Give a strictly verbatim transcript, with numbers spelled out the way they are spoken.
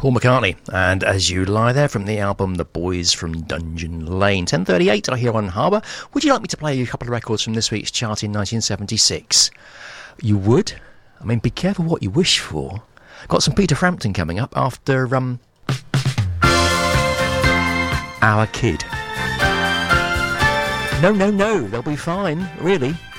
Paul McCartney, and As You Lie There from the album The Boys from Dungeon Lane. ten thirty-eight here on Harbour. Would you like me to play you a couple of records from this week's chart in nineteen seventy-six? You would? I mean, be careful what you wish for. Got some Peter Frampton coming up after um, Our Kid. No, no, no, they'll be fine, really.